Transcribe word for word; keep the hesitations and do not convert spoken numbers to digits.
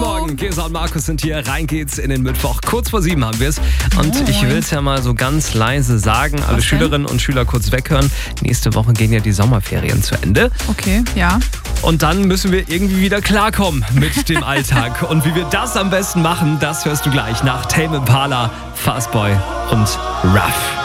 Morgen, Gesa und Markus sind hier. Rein geht's in den Mittwoch. Kurz vor sieben haben wir es. Und oh, ich will es ja mal so ganz leise sagen. Alle Was Schülerinnen und Schüler kurz weghören. Nächste Woche gehen ja die Sommerferien zu Ende. Okay, ja. Und dann müssen wir irgendwie wieder klarkommen mit dem Alltag. Und wie wir das am besten machen, das hörst du gleich nach Tame Impala, Fastboy und Ruff.